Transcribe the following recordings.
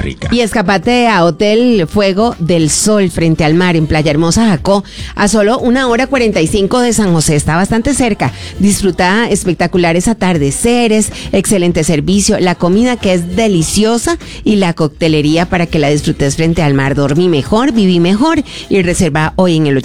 Rica. Y escapate a Hotel Fuego del Sol frente al mar en Playa Hermosa, Jacó, a solo 1:45 de San José. Está bastante cerca. Disfruta espectaculares atardeceres, excelente servicio, la comida que es deliciosa y la coctelería para que la disfrutes frente al mar. Dormí mejor, viví mejor y reserva hoy en el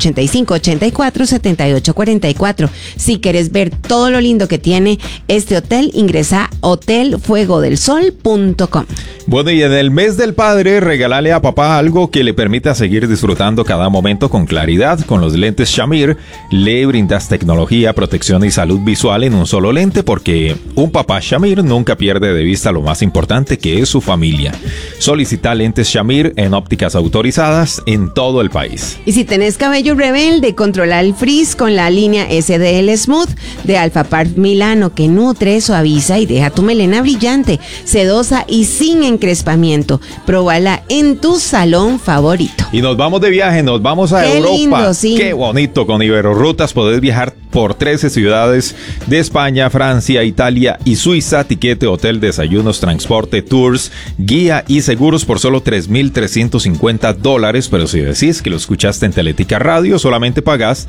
8584-7844. Si quieres ver todo lo lindo que tiene este hotel, ingresa a hotelfugodelsol.com. Bueno, y en el mes del padre, regálale a papá algo que le permita seguir disfrutando cada momento con claridad. Con los lentes Shamir le brindas tecnología, protección y salud visual en un solo lente, porque un papá Shamir nunca pierde de vista lo más importante, que es su familia. Solicita lentes Shamir en ópticas autorizadas en todo el país. Y si tenés cabello rebelde, controla el frizz con la línea SDL Smooth de Alpha Parf Milano, que nutre, suaviza y deja tu melena brillante, sedosa y sin encrespamiento. Próbala en tu salón favorito. Y nos vamos de viaje, nos vamos a Europa. Lindo, sí. Qué bonito, con Iberorrutas podés viajar por 13 ciudades de España, Francia, Italia y Suiza. Tiquete, hotel, desayunos, transporte, tours, guía y seguros por solo $3,350. Pero si decís que lo escuchaste en Teletica Radio, solamente pagás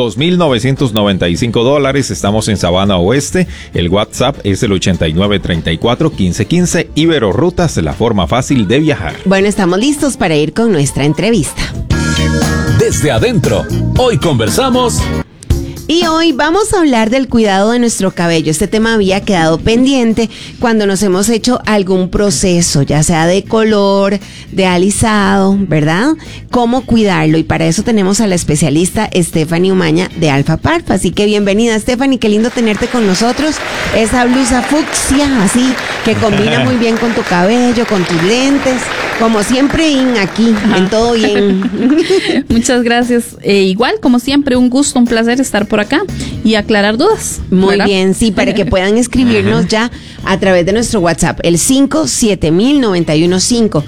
$2,995. Estamos en Sabana Oeste. El WhatsApp es el 8934-1515. Iberorrutas, la forma fácil de viajar. Bueno, estamos listos para ir con nuestra entrevista. Desde adentro, hoy conversamos. Y hoy vamos a hablar del cuidado de nuestro cabello. Este tema había quedado pendiente cuando nos hemos hecho algún proceso, ya sea de color, de alisado, ¿verdad? ¿Cómo cuidarlo? Y para eso tenemos a la especialista Stephanie Umaña de Alpha Parf. Así que bienvenida, Stephanie, qué lindo tenerte con nosotros. Esa blusa fucsia, así, que combina muy bien con tu cabello, con tus lentes. Como siempre, aquí, en todo bien. Muchas gracias. Igual, como siempre, un gusto, un placer estar por acá y aclarar dudas. Muy ¿verdad? bien, sí, para que puedan escribirnos ya a través de nuestro WhatsApp, el 5700915,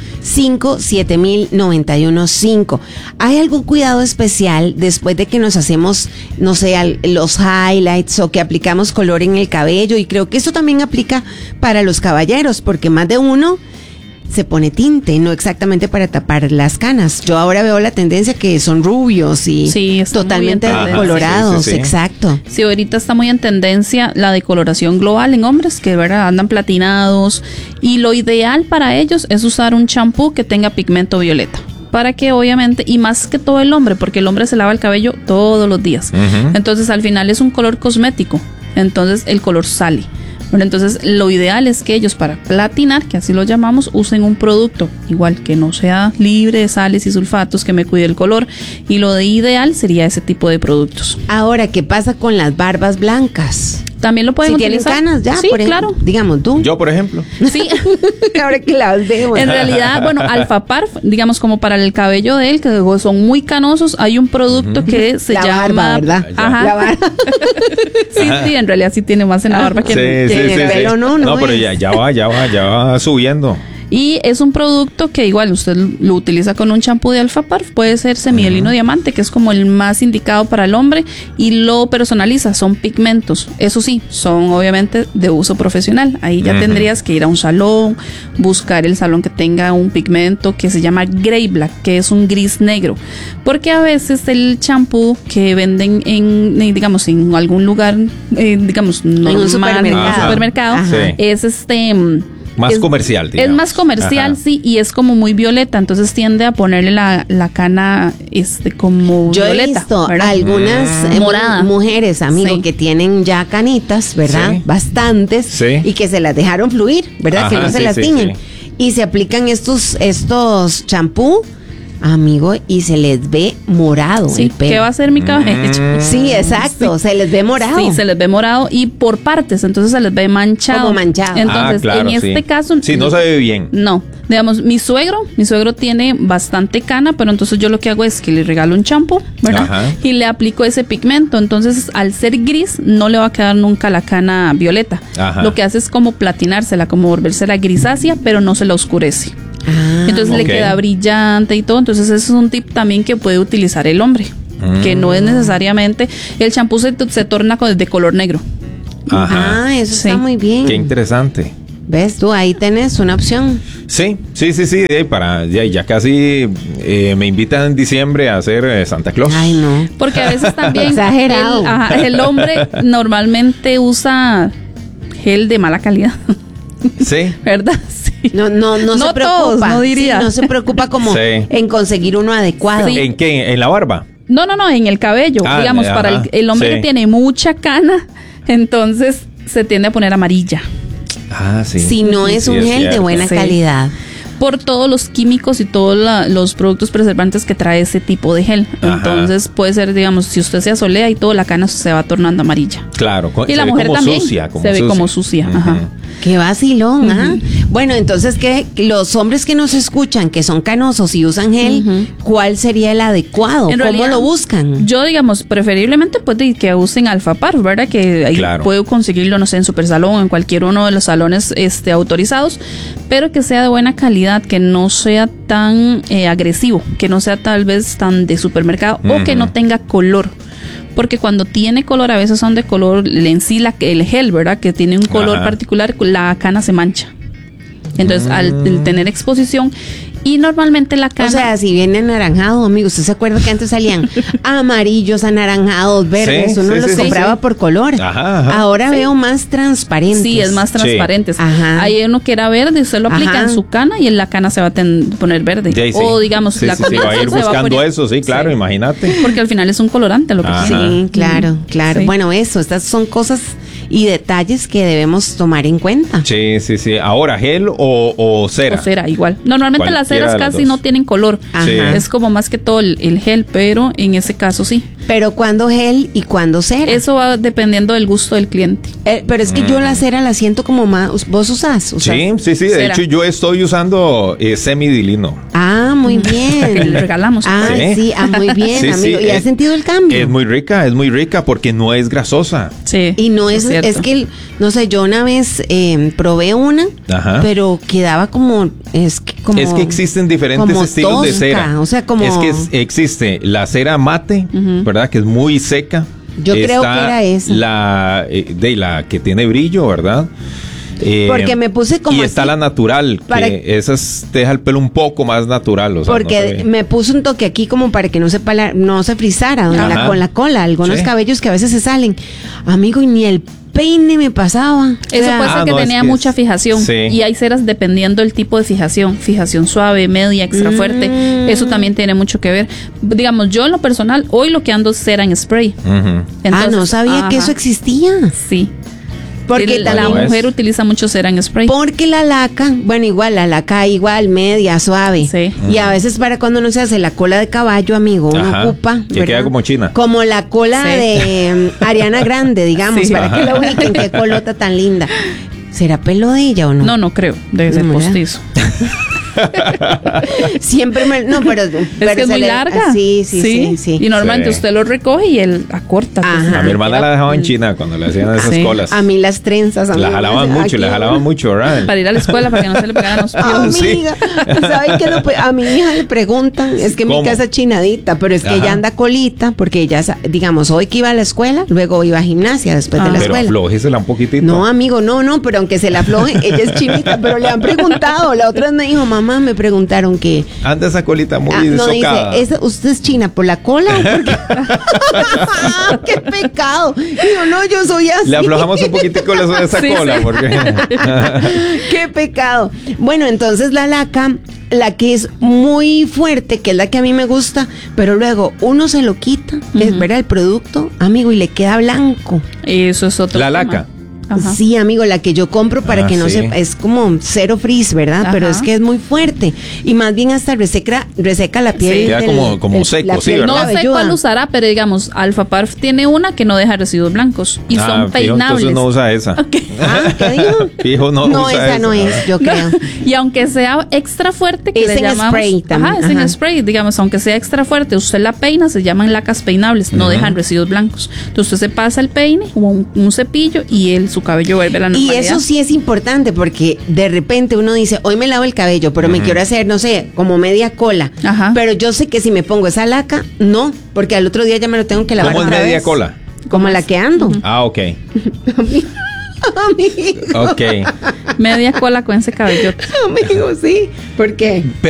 5700915. ¿Hay algún cuidado especial después de que nos hacemos, no sé, los highlights o que aplicamos color en el cabello? Y creo que eso también aplica para los caballeros, porque más de uno se pone tinte, no exactamente para tapar las canas. Yo ahora veo la tendencia que son rubios y sí, totalmente colorados, sí. Exacto. Sí, ahorita está muy en tendencia la decoloración global en hombres, que de verdad andan platinados, y lo ideal para ellos es usar un champú que tenga pigmento violeta. Para que obviamente, y más que todo el hombre, porque el hombre se lava el cabello todos los días. Entonces al final es un color cosmético, entonces el color sale. Bueno, entonces lo ideal es que ellos, para platinar, que así lo llamamos, usen un producto igual que no sea libre de sales y sulfatos, que me cuide el color, y lo de ideal sería ese tipo de productos. Ahora, ¿qué pasa con las barbas blancas? También lo pueden utilizar. ¿Tienen canas ya? Sí, claro. Digamos tú. Yo, por ejemplo. Sí. Ahora que las veo. En realidad, bueno, Alpha Parf, digamos, como para el cabello de él, que son muy canosos, hay un producto que se llama... barba, ¿verdad? Ajá. La barba. Sí, en realidad sí tiene más en la barba que en el pelo. No, pero ya va subiendo. Y es un producto que igual usted lo utiliza con un champú de Alpha Parf, puede ser semielino diamante, que es como el más indicado para el hombre, y lo personaliza, son pigmentos. Eso sí, son obviamente de uso profesional. Ahí ya tendrías que ir a un salón, buscar el salón que tenga un pigmento que se llama Grey Black, que es un gris negro. Porque a veces el champú que venden en algún lugar, digamos, normal, en un supermercado, es más comercial, digamos. Es más comercial, sí, y es como muy violeta, entonces tiende a ponerle la cana como yo violeta. Yo he visto ¿verdad? algunas mujeres, amigo, que tienen ya canitas, ¿verdad? Sí. Bastantes, y que se las dejaron fluir, ¿verdad? Que no se las tiñen. Y se aplican estos champú, amigo, y se les ve morado el pelo. ¿Qué va a ser mi cabello? Sí, exacto, se les ve morado. Sí, se les ve morado y por partes, entonces se les ve manchado. Como manchado. Entonces, claro, en este caso... Sí, no se ve bien. No, digamos, mi suegro tiene bastante cana, pero entonces yo lo que hago es que le regalo un champú, ¿verdad? Y le aplico ese pigmento, entonces al ser gris no le va a quedar nunca la cana violeta. Lo que hace es como platinársela, como volvérsela grisácea, pero no se la oscurece. Entonces le queda brillante y todo. Entonces ese es un tip también que puede utilizar el hombre, que no es necesariamente el champú se torna de color negro. Eso está muy bien. Qué interesante. ¿Ves? Tú ahí tenés una opción. Sí, ya casi me invitan en diciembre a hacer Santa Claus. Ay, no. Porque a veces también Exagerado. el hombre normalmente usa gel de mala calidad. Sí. ¿Verdad? Sí. No se No preocupa. todos, no diría. Sí, no se preocupa como Sí. en conseguir uno adecuado. Sí. ¿En qué? ¿En la barba? No, en el cabello. Ah, Digamos, ajá, para el hombre sí. que tiene mucha cana, entonces se tiende a poner amarilla. Ah, sí. Si no es Sí, un gel de cierto. buena Sí. calidad. Por todos los químicos y todos los productos preservantes que trae ese tipo de gel. Ajá. Entonces puede ser, digamos, si usted se asolea y todo, la cana se va tornando amarilla. Claro, Y se la ve mujer como también sucia, se ve como sucia. Ajá. Ujú. Qué vacilón, ¿ah? Bueno, entonces, ¿qué? Los hombres que nos escuchan, que son canosos y usan gel, ¿cuál sería el adecuado? En ¿Cómo realidad, lo buscan? Yo, digamos, preferiblemente pues que usen Alfapar, ¿verdad? Que ahí Claro. puedo conseguirlo, no sé, en Supersalón, en cualquier uno de los salones autorizados, pero que sea de buena calidad, que no sea tan agresivo, que no sea tal vez tan de supermercado o que no tenga color. Porque cuando tiene color, a veces son de color en sí el gel, ¿verdad? Que tiene un color Ajá. particular, la cana se mancha. Entonces, al tener exposición, y normalmente la cana... O sea, si viene anaranjado, amigo, ¿usted se acuerda que antes salían amarillos, anaranjados, verdes? Sí, Uno sí, los sí, compraba sí. por color. Ajá. Ahora veo más transparentes. Sí, es más Sí. transparentes. Ajá. Hay uno que era verde, usted lo aplica Ajá. en su cana y en la cana se va a poner verde. Sí, sí. O digamos, Sí, la sí, sí, va a ir combinación se buscando poner- eso, sí, claro, imagínate. Porque al final es un colorante lo que Ajá. tiene. Sí, claro, claro. Sí. Bueno, estas son cosas y detalles que debemos tomar en cuenta. Sí. Ahora, ¿gel o cera? O cera, igual. Normalmente las Cualquiera ceras de las casi dos. no tienen color. Ajá. Es como más que todo el gel, pero en ese caso sí. Pero ¿cuándo gel y cuándo cera? Eso va dependiendo del gusto del cliente. Pero es que yo la cera la siento como más... ¿Vos usás? Sí. De Cera. hecho, yo estoy usando semidilino. Ah, muy Que bien. le regalamos. Ah, Sí. sí, muy bien, Sí, amigo. sí, ¿Y has sentido el cambio? Es muy rica porque no es grasosa. Sí. Y no es cierto. que, no sé, yo una vez probé una, Ajá. pero quedaba como, Es que existen diferentes como estilos de tosca, cera. o sea, como... Es que existe la cera mate, ¿verdad? Que es muy seca. Yo creo que era esa. La que tiene brillo, ¿verdad? Porque me puse como y está así, la natural, para- que esas te deja el pelo un poco más natural. O sea, porque no se ve. me puse un toque aquí como para que no se frizara Ajá. con la cola, algunos Sí. cabellos que a veces se salen. Amigo, y ni el peine me pasaba. Eso O sea, puede ser que no, es tenía que mucha es- fijación. sí. Y hay ceras dependiendo del tipo de fijación. Fijación suave, media, extra fuerte. Eso también tiene mucho que ver. Digamos, yo en lo personal, hoy lo que ando es cera en spray. Ujú. Entonces, no sabía que ajá, eso existía. Sí. Porque la también... mujer utiliza mucho cera en spray. Porque la laca, bueno, igual, la laca igual, media, suave. Sí. Y a veces para cuando uno se hace la cola de caballo, amigo, uno Ajá. ocupa. Que queda como china. Como la cola Sí. de Ariana Grande, digamos, Sí. para que la ubiquen, qué colota tan linda. ¿Será pelo de ella o no? No creo. Debe ser No, ¿verdad? postizo. Siempre me... No, pero Es que es muy larga. Sí. Y normalmente Sí. usted lo recoge y él acorta. pues. Ajá. A mi hermana la dejaba en China cuando le hacían esas Sí. colas. A mí las trenzas... a mí La me jalaban hacen mucho, aquí. ¿verdad? Para ir a la escuela para que no se le pegaran los piojos. Sí. Amiga, ¿sabe qué? A mi hija le preguntan, es que mi ¿Cómo? casa es chinadita, pero es que Ajá. ella anda colita, porque ella, digamos, hoy que iba a la escuela, luego iba a gimnasia después de la Pero escuela. aflójesela un poquitito. No, amigo, no, pero aunque se la afloje, ella es chinita, pero le han preguntado. La otra vez me dijo, mamá, me preguntaron que... Anda esa colita muy no, socada. dice, ¿usted es china por la cola o por qué? ¡Qué pecado! Digo, no, yo soy así. Le aflojamos un poquitico esa Sí, cola sí. porque... ¡Qué pecado! Bueno, entonces la laca, la que es muy fuerte, que es la que a mí me gusta, pero luego uno se lo quita, es ver el producto, amigo, y le queda blanco. Eso es otro La tema. laca. Ajá. Sí, amigo, la que yo compro para Ah, que no sí. sepa, es como cero frizz, ¿verdad? Ajá. Pero es que es muy fuerte y más bien hasta reseca la piel. Sí. Queda como seco, la sí, piel ¿verdad? No sé cabelluda. cuál usará, pero digamos, Alfapar tiene una que no deja residuos blancos y son fijo, peinables. entonces no usa esa. Ah, ¿qué dijo? Fijo, no usa esa no es, yo creo. Y aunque sea extra fuerte, que Es le en llamamos, spray también, ajá, es en ajá. spray, digamos, aunque sea extra fuerte, usted la peina, se llaman lacas peinables, no dejan residuos blancos. Entonces usted se pasa el peine o un cepillo y su cabello vuelve a la Y normalidad. eso sí es importante porque de repente uno dice, hoy me lavo el cabello, pero me quiero hacer, no sé, como media cola. Ajá. Pero yo sé que si me pongo esa laca, no, porque al otro día ya me lo tengo que lavar ¿Cómo es otra media vez. cola? Como la que ando. Ah, ok. Amigo. Ok. Media cola con ese cabellote. Amigo, sí. ¿Por qué?